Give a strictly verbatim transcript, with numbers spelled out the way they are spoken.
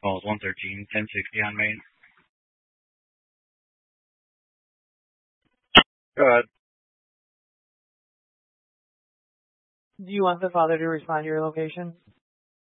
Calls one thirteen, ten sixty on Main. Go ahead. Do you want the father to respond to your location?